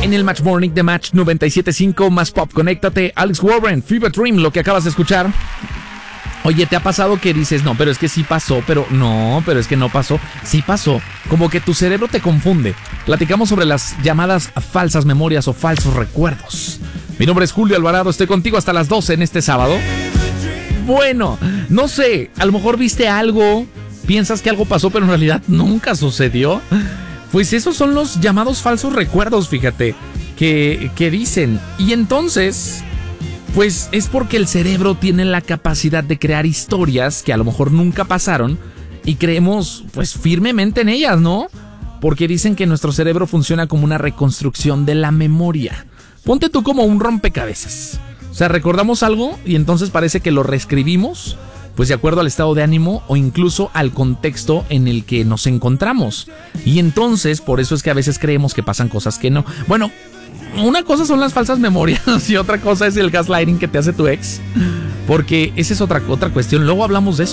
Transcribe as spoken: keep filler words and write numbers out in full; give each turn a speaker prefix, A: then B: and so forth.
A: En el Match Morning de Match noventa y siete punto cinco, más pop, conéctate. Alex Warren, Fever Dream, lo que acabas de escuchar. Oye, ¿te ha pasado que dices, no, pero es que sí pasó, pero no, pero es que no pasó? Sí pasó. Como que tu cerebro te confunde. Platicamos sobre las llamadas falsas memorias o falsos recuerdos. Mi nombre es Julio Alvarado, estoy contigo hasta las doce en este sábado. Bueno, no sé, a lo mejor viste algo, piensas que algo pasó, pero en realidad nunca sucedió. Pues esos son los llamados falsos recuerdos, fíjate, que, que dicen. Y entonces, pues es porque el cerebro tiene la capacidad de crear historias que a lo mejor nunca pasaron y creemos pues firmemente en ellas, ¿no? Porque dicen que nuestro cerebro funciona como una reconstrucción de la memoria. Ponte tú como un rompecabezas. O sea, recordamos algo y entonces parece que lo reescribimos, pues de acuerdo al estado de ánimo o incluso al contexto en el que nos encontramos. Y entonces, por eso es que a veces creemos que pasan cosas que no. Bueno, una cosa son las falsas memorias y otra cosa es el gaslighting que te hace tu ex. Porque esa es otra, otra cuestión. Luego hablamos de eso.